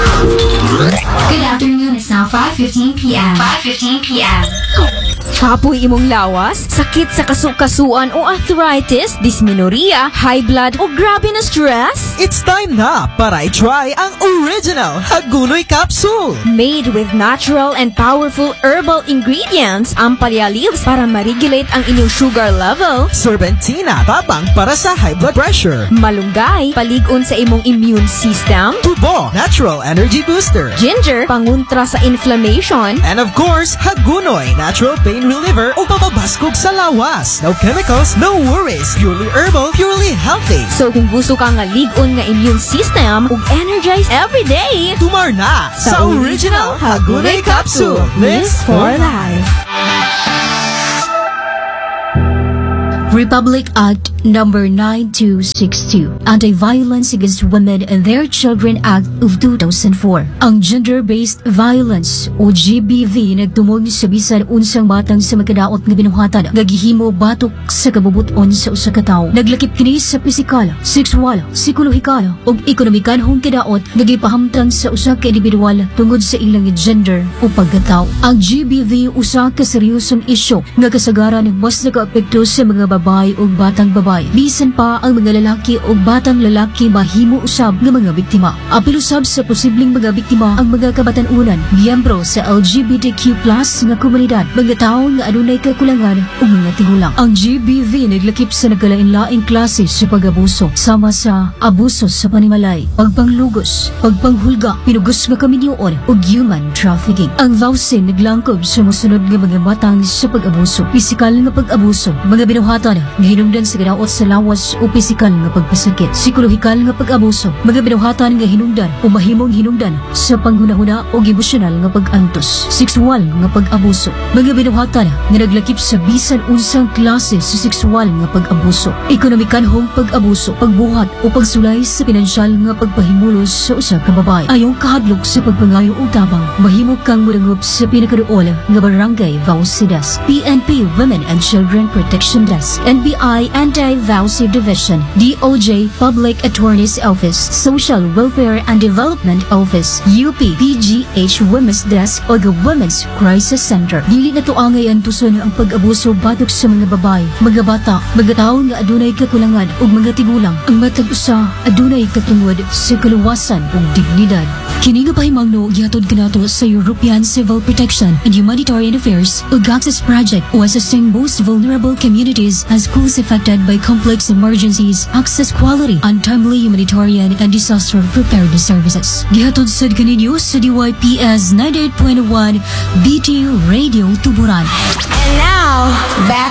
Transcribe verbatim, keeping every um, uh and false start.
Good afternoon, it's now five fifteen p m five fifteen p m Kapoy imong lawas, sakit sa kasukasuan o arthritis, dysmenorrhea, high blood o grabe na stress? It's time na para i-try ang original Hagunoy Capsule. Made with natural and powerful herbal ingredients, ang Palea leaves para ma-regulate ang inyong sugar level. Serpentina, tabang para sa high blood pressure. Malunggay, paligon sa imong immune system. Tubo, natural energy booster. Ginger, panguntra sa inflammation. And of course, Hagunoy, natural pain reliever o papabaskog sa lawas. No chemicals, no worries. Purely herbal, purely healthy. So kung gusto ka nga ligon nga immune system ug energize every day, tumar na sa, sa original Hagunoy Capsule. Lives for life. Republic Act Number nine two six two, Anti-Violence Against Women and Their Children Act of two thousand four. Ang Gender-Based Violence o G B V nagtumog sa bisan unsang batang sa magkadaot nga binuhatan nga gihimo batok sa kabubuton sa usa ka tawo. Naglakip kini sa pisikal, sexual, psikolohikal ug ekonomikanhong kadaot nga gipahamtang sa usa ka individual tungod sa ilang gender o pagkatao. Ang G B V usa ka seryosong isyu nga kasagaran mas nakaapekto sa mga babae o batang babae. Bisan pa ang mga lalaki o batang lalaki mahimo usab ng mga biktima. Apil usab sa posibleng mga biktima ang mga kabatan-unan, miyembro sa L G B T Q plus nga komunidad, mga tao nga adunay kakulangan o mga tigulang. Ang G B V naglakip sa nagkalain-laing klase sa pag-abuso, sama sa abuso sa panimalay, pagpanglugos, pagpanghulga, pinugos nga kaminyoon o human trafficking. Ang vowsin naglangkob sa musunod nga mga batang sa pag-abuso, pisikal nga pag-abuso, mga binuhatan nga hinungdan sa gadaot sa lawas o pisikal nga pagpasakit, psikolohikal nga pag-abuso, mga binuhatan nga hinungdan o mahimong hinungdan sa panghunahuna o emosyonal nga pag-antos, sexual nga pag-abuso, mga binuhatan nga naglakip sa bisan unsang klase sa sexual nga pag-abuso, ekonomikanhong pag-abuso, pagbuhat o pagsulay sa pinansyal nga pagpahimulos sa usa ka babae. Ayaw kahadlok sa pagpangayo o tabang, mahimo kang murangop sa pinakaduol nga barangay Vowsy Desk, P N P Women and Children Protection Desk, N B I Anti-Vowsy Division, D O J Public Attorney's Office, Social Welfare and Development Office, U P P G H Women's Desk o Women's Crisis Center. Dili na tuangay ang tuson ang pag-abuso batok sa mga babae, mga bata, mga tao nga adunay kakulangan o mga tigulang. Ang matag usa adunay katungod sa kaluwasan o dignidad. Kini nga pahimangno gihatod kanato sa European Civil Protection and Humanitarian Affairs o Access Project o assisting most vulnerable communities as schools affected by complex emergencies, access quality, untimely humanitarian and disaster preparedness services. Gihatod sad kaninyo sa D Y P S ninety-eight point one B T Radio Tuburan. And now, back